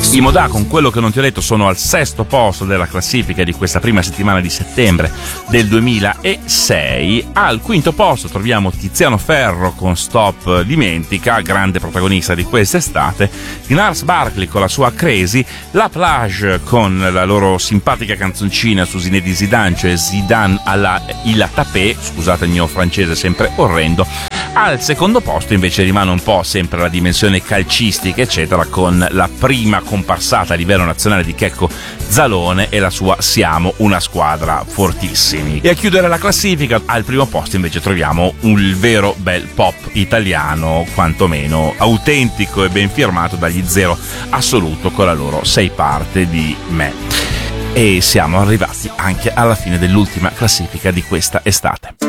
I Modà, con quello che non ti ho detto, sono al 6° posto della classifica di questa prima settimana di settembre del 2006. Al 5° posto troviamo Tiziano Ferro con Stop Dimentica, grande protagonista di quest'estate, Gnars Barkley con la sua Crazy, La Plage con la loro simpatica canzoncina su Zinedine Zidane, cioè Zidane alla Il Tapé, scusate il mio francese sempre orrendo. Al 2° posto invece rimane un po' sempre la dimensione calcistica eccetera, con la prima comparsata a livello nazionale di Checco Zalone e la sua Siamo una squadra fortissimi. E a chiudere la classifica, al 1° posto invece troviamo un vero bel pop italiano, quantomeno autentico e ben firmato dagli Zero Assoluto con la loro Sei parte di me. E siamo arrivati anche alla fine dell'ultima classifica di questa estate.